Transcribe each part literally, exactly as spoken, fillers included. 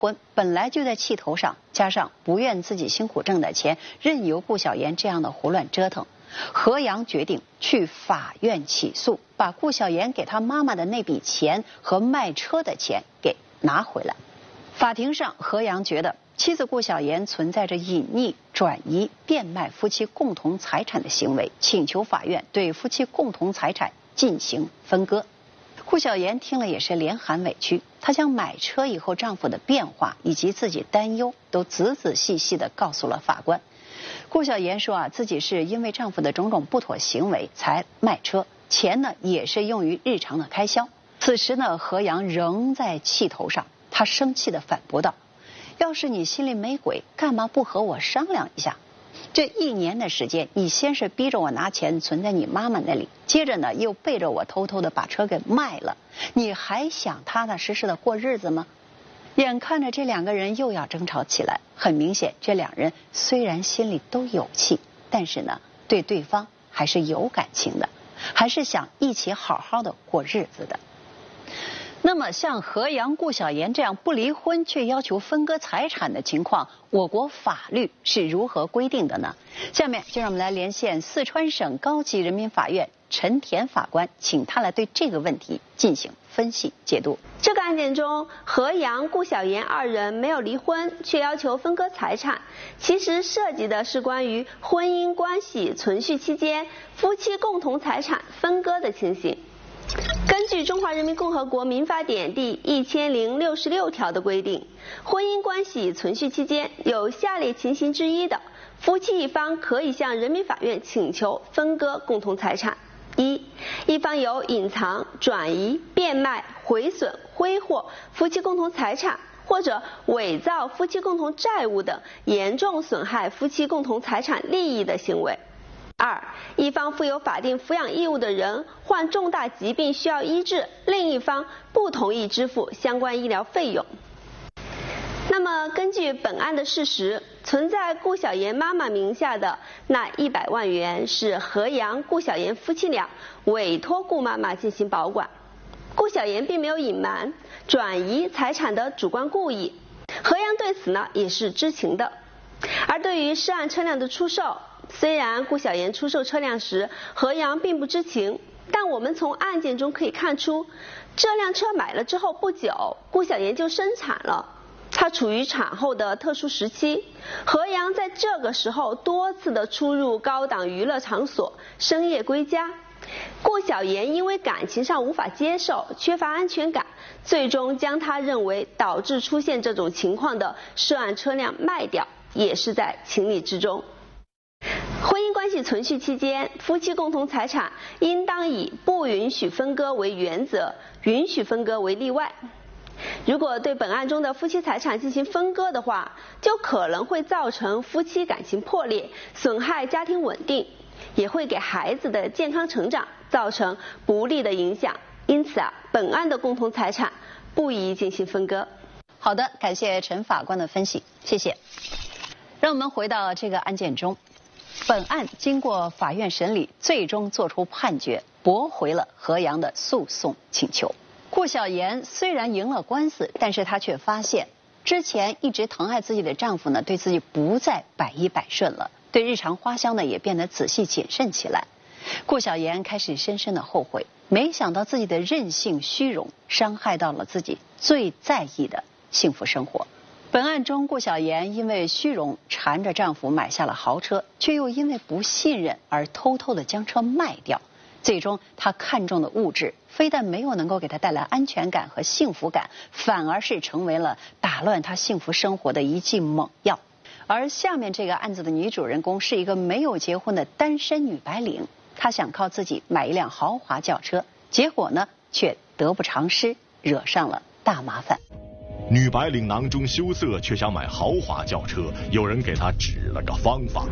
婚本来就在气头上，加上不愿自己辛苦挣的钱任由顾晓妍这样的胡乱折腾，何阳决定去法院起诉，把顾晓妍给他妈妈的那笔钱和卖车的钱给拿回来。法庭上，何阳觉得妻子顾晓妍存在着隐匿、转移、变卖夫妻共同财产的行为，请求法院对夫妻共同财产进行分割。顾晓妍听了也是连喊委屈，她将买车以后丈夫的变化以及自己担忧都仔仔细细地告诉了法官。顾晓妍说啊，自己是因为丈夫的种种不妥行为才卖车，钱呢也是用于日常的开销。此时呢，何阳仍在气头上，他生气地反驳道：“要是你心里没鬼，干嘛不和我商量一下？这一年的时间，你先是逼着我拿钱存在你妈妈那里，接着呢又背着我偷偷的把车给卖了，你还想踏踏实实的过日子吗？”眼看着这两个人又要争吵起来，很明显这两人虽然心里都有气，但是呢对对方还是有感情的，还是想一起好好的过日子的。那么像何阳、顾晓妍这样不离婚却要求分割财产的情况，我国法律是如何规定的呢？下面就让我们来连线四川省高级人民法院陈田法官，请他来对这个问题进行分析解读。 这个案件中，何阳、顾晓妍二人没有离婚，却要求分割财产，其实涉及的是关于婚姻关系存续期间夫妻共同财产分割的情形。根据《中华人民共和国民法典》第一千零六十六条的规定，婚姻关系存续期间有下列情形之一的，夫妻一方可以向人民法院请求分割共同财产：一、一方有隐藏、转移、变卖、毁损、挥霍夫妻共同财产，或者伪造夫妻共同债务等严重损害夫妻共同财产利益的行为；二、一方负有法定抚养义务的人患重大疾病需要医治，另一方不同意支付相关医疗费用。那么根据本案的事实，存在顾晓妍妈妈名下的那一百万元是何阳、顾晓妍夫妻俩委托顾妈妈进行保管，顾晓妍并没有隐瞒转移财产的主观故意，何阳对此呢也是知情的。而对于涉案车辆的出售，虽然顾晓妍出售车辆时何阳并不知情，但我们从案件中可以看出，这辆车买了之后不久，顾晓妍就生产了。她处于产后的特殊时期，何阳在这个时候多次的出入高档娱乐场所，深夜归家。顾晓妍因为感情上无法接受，缺乏安全感，最终将她认为导致出现这种情况的涉案车辆卖掉，也是在情理之中。婚姻关系存续期间，夫妻共同财产应当以不允许分割为原则，允许分割为例外。如果对本案中的夫妻财产进行分割的话，就可能会造成夫妻感情破裂，损害家庭稳定，也会给孩子的健康成长造成不利的影响。因此啊，本案的共同财产不宜进行分割。 好的，感谢陈法官的分析，谢谢。让我们回到这个案件中，本案经过法院审理，最终作出判决，驳回了何阳的诉讼请求。顾晓妍虽然赢了官司，但是她却发现之前一直疼爱自己的丈夫呢，对自己不再百依百顺了，对日常花销呢也变得仔细谨慎起来。顾晓妍开始深深的后悔，没想到自己的任性虚荣伤害到了自己最在意的幸福生活。本案中，顾晓妍因为虚荣缠着丈夫买下了豪车，却又因为不信任而偷偷的将车卖掉。最终她看中的物质非但没有能够给她带来安全感和幸福感，反而是成为了打乱她幸福生活的一剂猛药。而下面这个案子的女主人公是一个没有结婚的单身女白领，她想靠自己买一辆豪华轿车，结果呢却得不偿失，惹上了大麻烦。 女白领囊中羞涩，却想买豪华轿车，有人给她指了个方法。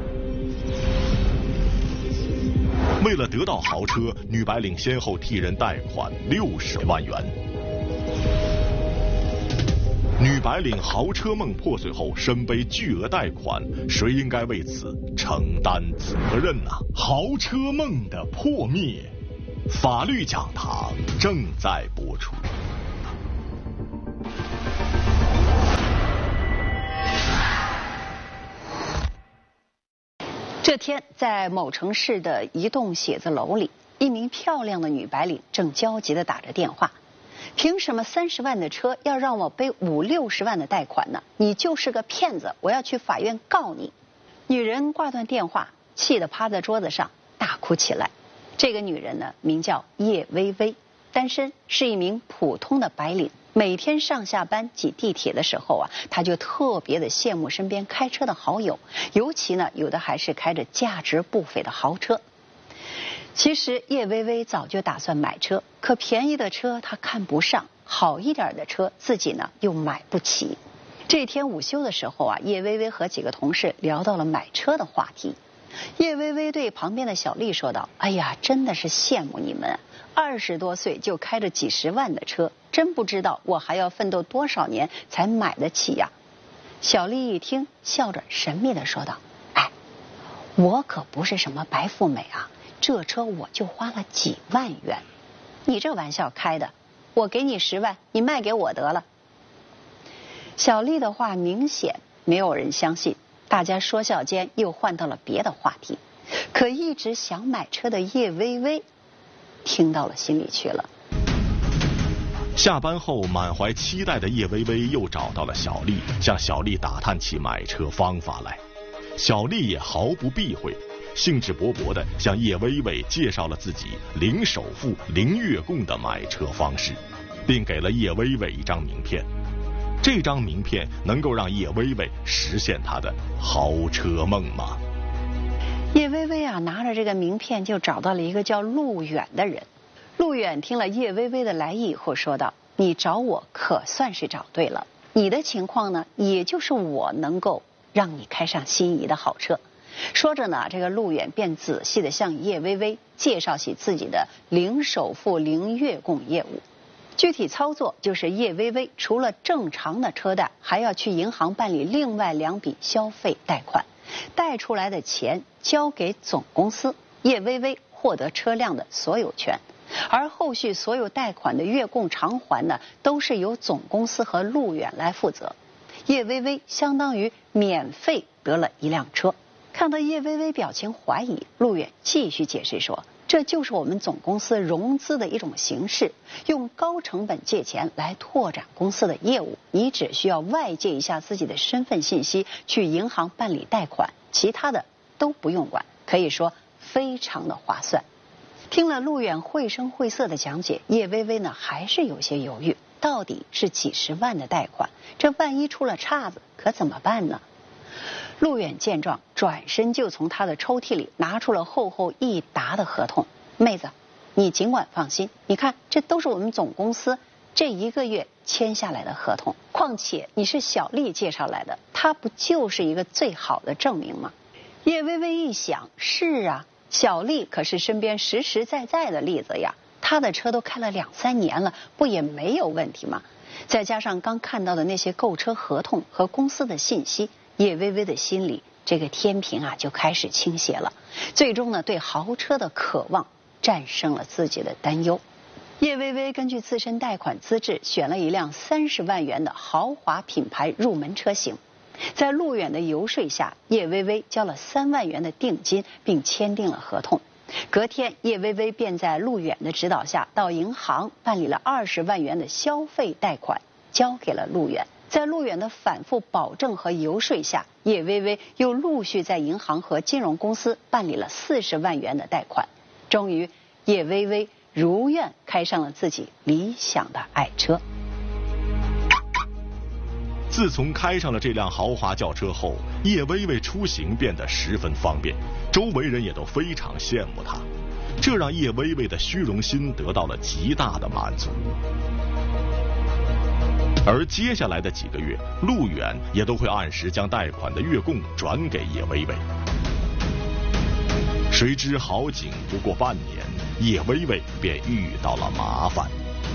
为了得到豪车，女白领先后替人贷款六十万元。女白领豪车梦破碎后，身背巨额贷款，谁应该为此承担责任呢？豪车梦的破灭，法律讲堂正在播出。 这天，在某城市的一栋写字楼里，一名漂亮的女白领正焦急地打着电话。凭什么三十万的车要让我背五六十万的贷款呢？你就是个骗子！我要去法院告你！女人挂断电话，气得趴在桌子上大哭起来。这个女人呢，名叫叶薇薇，单身，是一名普通的白领。每天上下班挤地铁的时候啊，她就特别的羡慕身边开车的好友，尤其呢，有的还是开着价值不菲的豪车。其实叶薇薇早就打算买车，可便宜的车她看不上，好一点的车自己呢又买不起。这天午休的时候啊，叶薇薇和几个同事聊到了买车的话题。叶薇薇对旁边的小丽说道：“哎呀，真的是羡慕你们，二十多岁就开着几十万的车，真不知道我还要奋斗多少年才买得起呀。”小丽一听，笑着神秘地说道：“哎，我可不是什么白富美啊，这车我就花了几万元。你这玩笑开的，我给你十万，你卖给我得了。”小丽的话明显没有人相信，大家说笑间又换到了别的话题。可一直想买车的叶薇薇听到了心里去了。 下班后满怀期待的叶薇薇又找到了小丽，向小丽打探起买车方法来。小丽也毫不避讳，兴致勃勃地向叶薇薇介绍了自己零首付零月供的买车方式，并给了叶薇薇一张名片。这张名片能够让叶薇薇实现她的豪车梦吗？ 叶薇薇啊，拿着这个名片就找到了一个叫陆远的人。陆远听了叶薇薇的来意以后说道：“你找我可算是找对了，你的情况呢，也就是我能够让你开上心仪的好车。”说着呢，这个陆远便仔细地向叶薇薇介绍起自己的零首付零月供业务。具体操作就是叶薇薇除了正常的车贷，还要去银行办理另外两笔消费贷款，贷出来的钱交给总公司，叶薇薇获得车辆的所有权，而后续所有贷款的月供偿还呢，都是由总公司和陆远来负责。叶薇薇相当于免费得了一辆车。看到叶薇薇表情怀疑，陆远继续解释说：“这就是我们总公司融资的一种形式，用高成本借钱来拓展公司的业务。你只需要外借一下自己的身份信息，去银行办理贷款，其他的都不用管，可以说非常的划算。”听了陆远绘声绘色的讲解，叶薇薇呢还是有些犹豫，到底是几十万的贷款，这万一出了岔子，可怎么办呢？陆远见状，转身就从他的抽屉里拿出了厚厚一沓的合同。妹子，你尽管放心，你看这都是我们总公司这一个月签下来的合同，况且你是小丽介绍来的，她不就是一个最好的证明吗？叶薇薇一想，是啊，小丽可是身边实实在在的例子呀，她的车都开了两三年了，不也没有问题吗？再加上刚看到的那些购车合同和公司的信息，叶薇薇的心里这个天平啊就开始倾斜了，最终呢，对豪车的渴望战胜了自己的担忧。叶薇薇根据自身贷款资质，选了一辆三十万元的豪华品牌入门车型。在陆远的游说下，叶薇薇交了三万元的定金，并签订了合同。隔天，叶薇薇便在陆远的指导下，到银行办理了二十万元的消费贷款，交给了陆远。在陆远的反复保证和游说下，叶薇薇又陆续在银行和金融公司办理了四十万元的贷款。终于，叶薇薇如愿开上了自己理想的爱车。 自从开上了这辆豪华轿车后，叶薇薇出行变得十分方便，周围人也都非常羡慕她，这让叶薇薇的虚荣心得到了极大的满足。而接下来的几个月，陆远也都会按时将贷款的月供转给叶薇薇。谁知好景不过半年，叶薇薇便遇到了麻烦。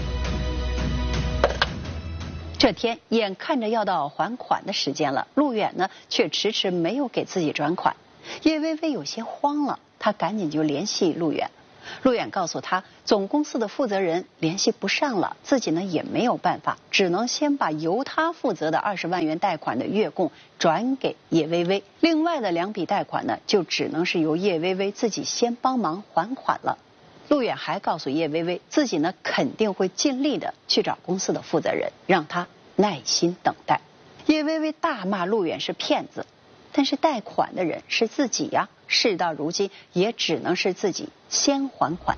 这天，眼看着要到还款的时间了，陆远呢却迟迟没有给自己转款。叶薇薇有些慌了，她赶紧就联系陆远。 陆远告诉他，总公司的负责人联系不上了，自己呢也没有办法，只能先把由他负责的二十万元贷款的月供转给叶薇薇，另外的两笔贷款呢，就只能是由叶薇薇自己先帮忙还款了。陆远还告诉叶薇薇，自己呢肯定会尽力的去找公司的负责人，让他耐心等待。叶薇薇大骂陆远是骗子，但是贷款的人是自己呀，事到如今也只能是自己先还款。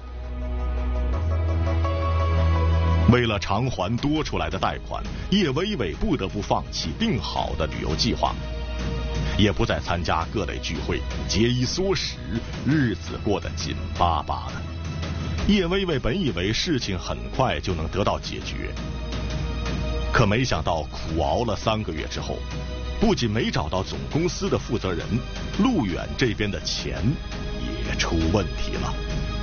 为了偿还多出来的贷款，叶薇薇不得不放弃定好的旅游计划，也不再参加各类聚会，节衣缩食，日子过得紧巴巴的。叶薇薇本以为事情很快就能得到解决，可没想到苦熬了三个月之后，不仅没找到总公司的负责人，陆远这边的钱也出问题了。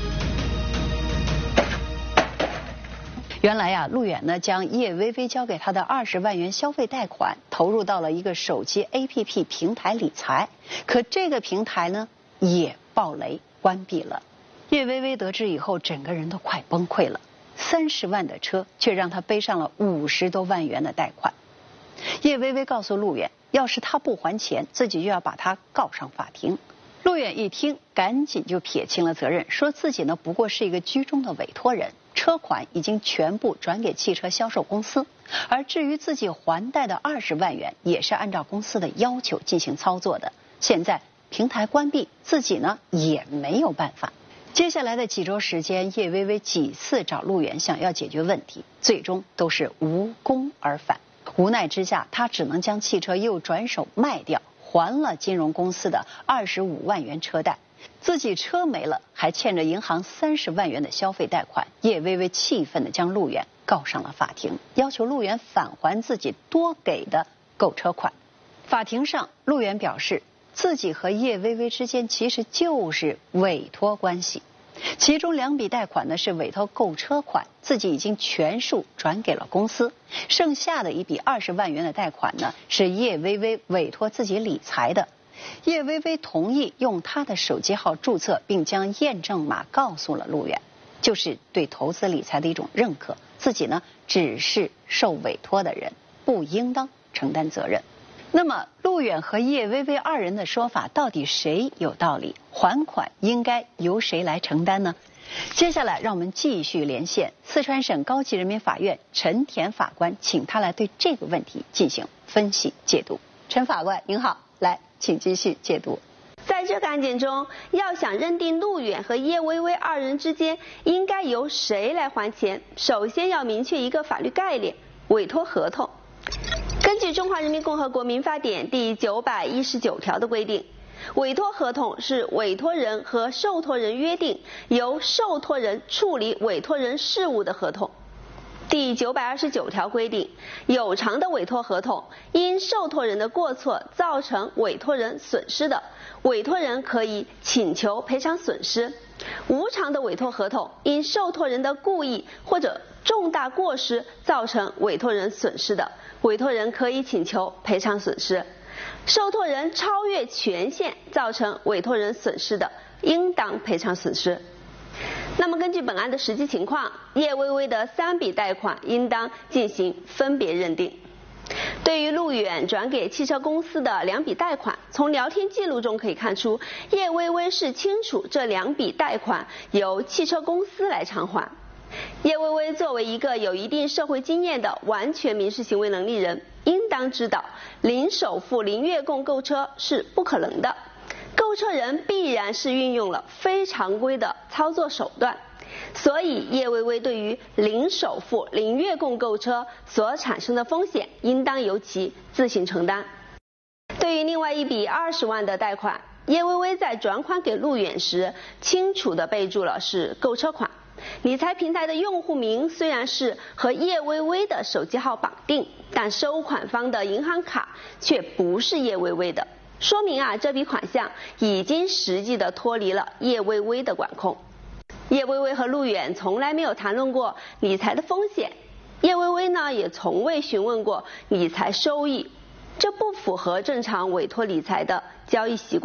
原来呀、啊，陆远呢将叶薇薇交给他的二十万元消费贷款投入到了一个手机 A P P 平台理财，可这个平台呢也爆雷关闭了。叶薇薇得知以后，整个人都快崩溃了。三十万的车，却让他背上了五十多万元的贷款。叶薇薇告诉陆远，要是他不还钱，自己就要把他告上法庭。陆远一听，赶紧就撇清了责任，说自己呢不过是一个居中的委托人，车款已经全部转给汽车销售公司，而至于自己还贷的二十万元，也是按照公司的要求进行操作的。现在平台关闭，自己呢也没有办法。接下来的几周时间，叶薇薇几次找陆远想要解决问题，最终都是无功而返。无奈之下，他只能将汽车又转手卖掉，还了金融公司的二十五万元车贷。自己车没了，还欠着银行三十万元的消费贷款。叶薇薇气愤地将陆远告上了法庭，要求陆远返还自己多给的购车款。法庭上，陆远表示，自己和叶薇薇之间其实就是委托关系，其中两笔贷款呢是委托购车款，自己已经全数转给了公司，剩下的一笔二十万元的贷款呢是叶薇薇委托自己理财的。叶薇薇同意用她的手机号注册，并将验证码告诉了陆远，就是对投资理财的一种认可，自己呢只是受委托的人，不应当承担责任。那么陆远和叶薇薇二人的说法到底谁有道理？还款应该由谁来承担呢？接下来让我们继续连线四川省高级人民法院陈田法官，请他来对这个问题进行分析解读。陈法官您好，来请继续解读。 在这个案件中，要想认定陆远和叶薇薇二人之间应该由谁来还钱，首先要明确一个法律概念：委托合同。根据《中华人民共和国民法典》第九百一十九条的规定，委托合同是委托人和受托人约定由受托人处理委托人事务的合同。第九百二十九条规定，有偿的委托合同因受托人的过错造成委托人损失的，委托人可以请求赔偿损失；无偿的委托合同因受托人的故意或者重大过失造成委托人损失的，委托人可以请求赔偿损失；受托人超越权限造成委托人损失的，应当赔偿损失。那么根据本案的实际情况，叶薇薇的三笔贷款应当进行分别认定。对于陆远转给汽车公司的两笔贷款，从聊天记录中可以看出，叶薇薇是清楚这两笔贷款由汽车公司来偿还。叶薇薇作为一个有一定社会经验的完全民事行为能力人，应当知道零首付零月供购车是不可能的，购车人必然是运用了非常规的操作手段，所以叶薇薇对于零首付零月供购车所产生的风险，应当由其自行承担。对于另外一笔二十万的贷款，叶薇薇在转款给陆远时，清楚地备注了是购车款。理财平台的用户名虽然是和叶薇薇的手机号绑定，但收款方的银行卡却不是叶薇薇的，说明啊这笔款项已经实际的脱离了叶薇薇的管控。叶薇薇和陆远从来没有谈论过理财的风险，叶薇薇呢也从未询问过理财收益，这不符合正常委托理财的交易习惯。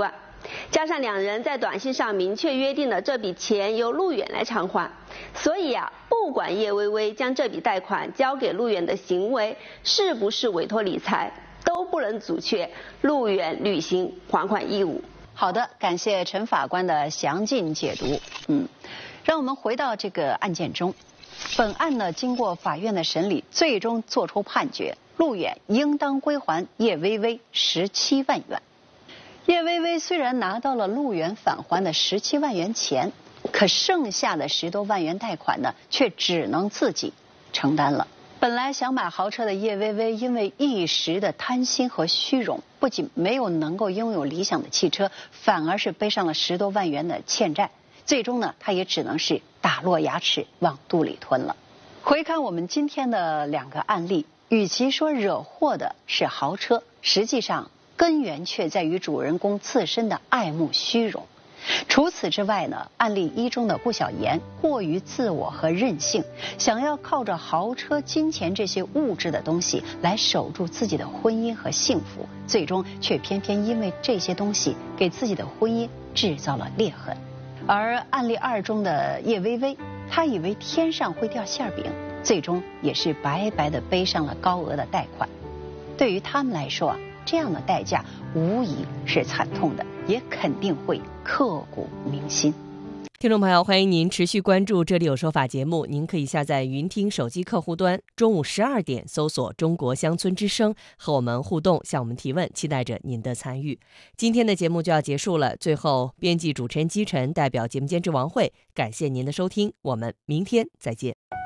加上两人在短信上明确约定了这笔钱由陆远来偿还，所以啊，不管叶薇薇将这笔贷款交给陆远的行为是不是委托理财，都不能阻却陆远履行还款义务。 好的，感谢陈法官的详尽解读。嗯，让我们回到这个案件中。本案呢，经过法院的审理，最终作出判决，陆远应当归还叶薇薇十七万元。叶薇薇虽然拿到了陆远返还的十七万元钱，可剩下的十多万元贷款呢，却只能自己承担了。本来想买豪车的叶薇薇，因为一时的贪心和虚荣，不仅没有能够拥有理想的汽车，反而是背上了十多万元的欠债。最终呢，她也只能是打落牙齿往肚里吞了。回看我们今天的两个案例，与其说惹祸的是豪车，实际上根源却在于主人公自身的爱慕虚荣。除此之外呢，案例一中的顾晓妍过于自我和任性，想要靠着豪车、金钱这些物质的东西来守住自己的婚姻和幸福，最终却偏偏因为这些东西给自己的婚姻制造了裂痕。而案例二中的叶薇薇，她以为天上会掉馅饼，最终也是白白的背上了高额的贷款。对于他们来说啊，这样的代价无疑是惨痛的，也肯定会刻骨铭心。 听众朋友，欢迎您持续关注这里有说法节目，您可以下载云听手机客户端，中午十二点搜索中国乡村之声，和我们互动，向我们提问，期待着您的参与。今天的节目就要结束了，最后编辑主持人姬晨代表节目监制王慧，感谢您的收听，我们明天再见。